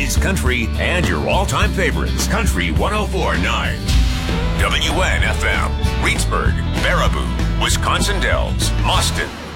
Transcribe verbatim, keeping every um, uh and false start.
oldies, country, and your all-time favorites. Country one oh four point nine. W N F M. Reedsburg, Baraboo, Wisconsin Dells, Mauston,